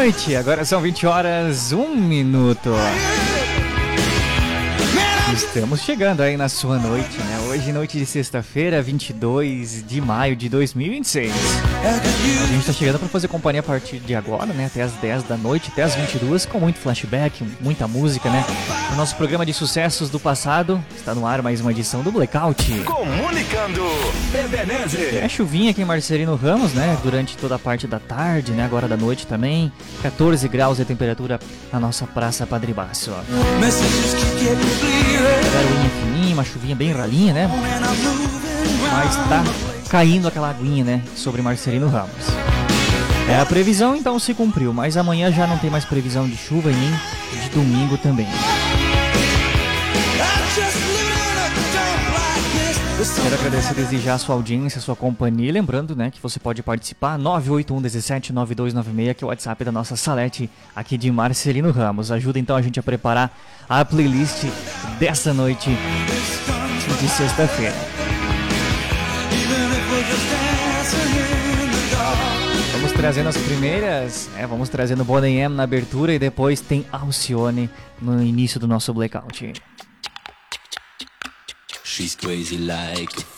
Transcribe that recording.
noite, agora são 20 horas, 1 minuto. Estamos chegando aí na sua noite, né? Hoje, noite de sexta-feira, 22 de maio de 2026. A gente tá chegando pra fazer companhia a partir de agora, né? Até as 10 da noite, até as 22, com muito flashback, muita música, né? O nosso programa de sucessos do passado está no ar, mais uma edição do Blackout. Comunicando, Ebenezer. É chuvinha aqui em Marcelino Ramos, né? Durante toda a parte da tarde, né? Agora da noite também. 14 graus de temperatura na nossa Praça Padre Basso. Garoinha fininha, uma chuvinha bem ralinha, né? Mas tá caindo aquela aguinha, né? Sobre Marcelino Ramos. É, a previsão então se cumpriu, mas amanhã já não tem mais previsão de chuva e nem de domingo também. Quero agradecer e desejar a sua audiência, a sua companhia. Lembrando, né, que você pode participar 981-17-9296, que é o WhatsApp da nossa Salete aqui de Marcelino Ramos. Ajuda então a gente a preparar a playlist dessa noite de sexta-feira. Vamos trazendo as primeiras, vamos trazendo Boney M na abertura e depois tem Alcione no início do nosso Blackout. She's crazy like a